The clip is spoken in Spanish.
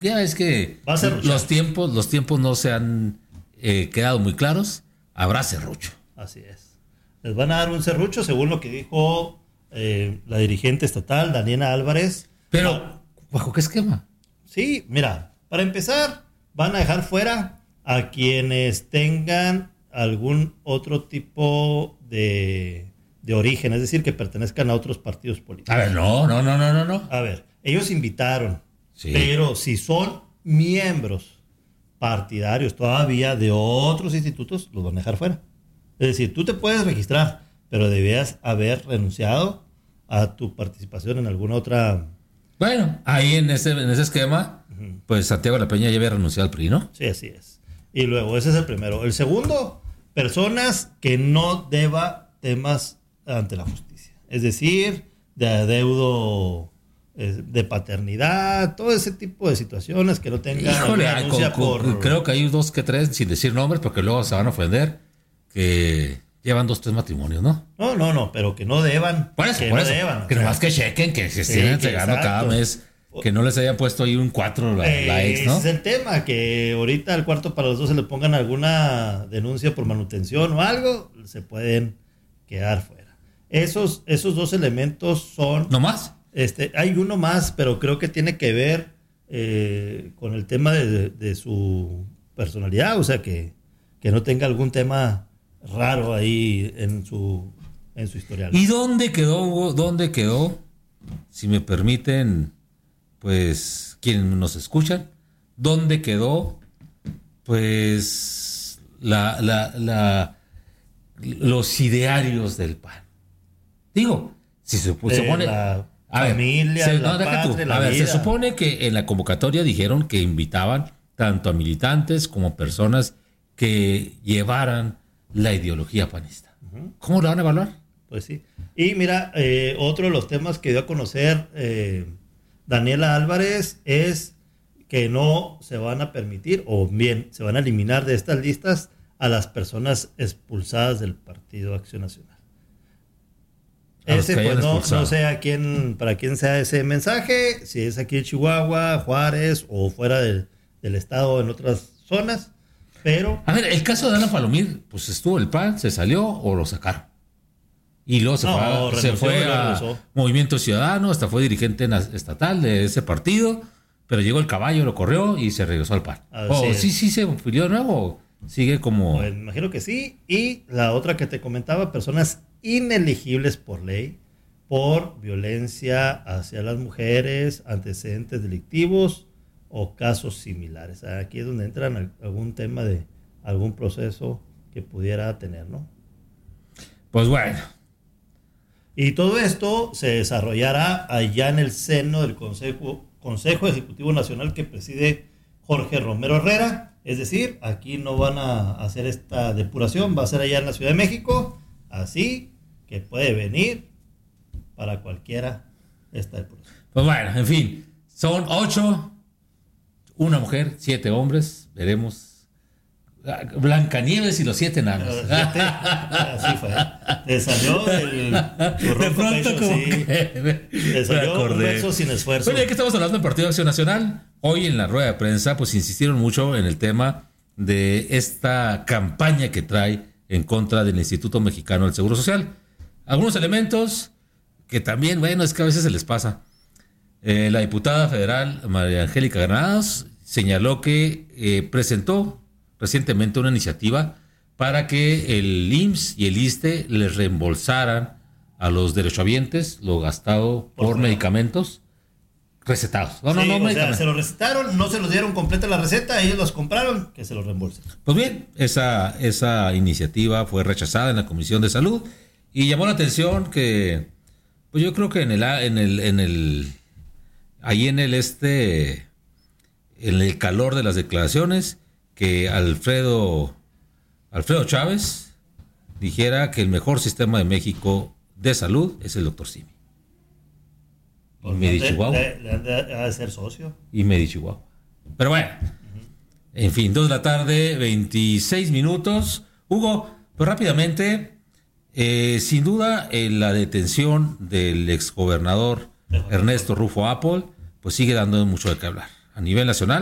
Ya es que Va a ser los tiempos no se han quedado muy claros. Habrá serrucho. Así es. Les van a dar un serrucho según lo que dijo la dirigente estatal, Daniela Álvarez. Pero, ¿bajo qué esquema? Sí, mira, para empezar, van a dejar fuera a quienes tengan algún otro tipo de origen, es decir, que pertenezcan a otros partidos políticos. A ver, no. A ver, ellos invitaron, Sí. pero si son miembros partidarios todavía de otros institutos, los van a dejar fuera. Es decir, tú te puedes registrar, pero debías haber renunciado a tu participación en alguna otra... Bueno, ahí en ese esquema, pues Santiago La Peña ya había renunciado al PRI, ¿no? Sí, así es. Y luego, ese es el primero. El segundo, personas que no deba temas ante la justicia. Es decir, de adeudo, de paternidad, todo ese tipo de situaciones que no tengan... Híjole, denuncia creo que hay 2 que 3, sin decir nombres, porque luego se van a ofender, que llevan 2, 3 matrimonios, ¿no? No, pero que no deban. Por eso, que por no eso. deban. Que nomás que chequen, que se Sí, estén que entregando exacto. cada mes, que no les hayan puesto ahí un 4 la ex, ¿no? Ese es el tema, que ahorita al cuarto para los dos se le pongan alguna denuncia por manutención o algo, se pueden quedar fuera. Esos 2 elementos son... ¿No más? Hay uno más, pero creo que tiene que ver con el tema de su personalidad, o sea, que no tenga algún tema raro ahí en su historial. ¿Y dónde quedó, Hugo? ¿Dónde quedó? Si me permiten, pues, quienes nos escuchan, ¿dónde quedó, pues, los idearios del PAN? Digo, si se supone... La A ver, familia, la deja tú. patria, la A ver, vida. se supone que en la convocatoria dijeron que invitaban tanto a militantes como personas que llevaran la ideología panista. ¿Cómo lo van a evaluar? Pues sí. Y mira, otro de los temas que dio a conocer Daniela Álvarez es que no se van a permitir, o bien se van a eliminar de estas listas a las personas expulsadas del Partido Acción Nacional. Ese, pues no sé para quién sea ese mensaje, si es aquí en Chihuahua, Juárez o fuera del estado en otras zonas, pero... A ver, el caso de Ana Palomir, pues estuvo el PAN, se salió o lo sacaron. Y luego se fue a Movimiento Ciudadano, hasta fue dirigente estatal de ese partido, pero llegó el caballo, lo corrió y se regresó al PAN. Sí se filió de nuevo, sigue como... Pues, imagino que sí. Y la otra que te comentaba, personas inelegibles por ley, por violencia hacia las mujeres, antecedentes delictivos o casos similares. Aquí es donde entran algún tema de algún proceso que pudiera tener, ¿no? Pues bueno. Y todo esto se desarrollará allá en el seno del Consejo Ejecutivo Nacional que preside Jorge Romero Herrera. Es decir, aquí no van a hacer esta depuración, va a ser allá en la Ciudad de México. Así que puede venir para cualquiera esta depuración. Pues bueno, en fin, son 8, una mujer, 7 hombres, veremos. Blancanieves y los 7 enanos. Así fue. Te salió el de pronto pecho, como sí. Te salió un verso sin esfuerzo. Bueno, ya que estamos hablando del Partido Acción Nacional, hoy en la rueda de prensa pues insistieron mucho en el tema de esta campaña que trae en contra del Instituto Mexicano del Seguro Social. Algunos elementos que también, bueno, es que a veces se les pasa. La diputada federal María Angélica Granados señaló que presentó recientemente una iniciativa para que el IMSS y el ISSSTE les reembolsaran a los derechohabientes lo gastado por medicamentos recetados. No, se los recetaron, no se los dieron completa la receta, ellos los compraron, que se los reembolsen. Pues bien, esa iniciativa fue rechazada en la Comisión de Salud y llamó la atención que, pues yo creo que en el calor de las declaraciones, que Alfredo Chávez dijera que el mejor sistema de México de salud es el Dr. Simi. Y Medichihuahua. Le han de ser socio. Y Medichihuahua. Pero bueno, en fin, 2 de la tarde, 26 minutos. Hugo, pues rápidamente, sin duda, la detención del exgobernador Ernesto Rufo Apple, pues sigue dando mucho de qué hablar. a nivel nacional.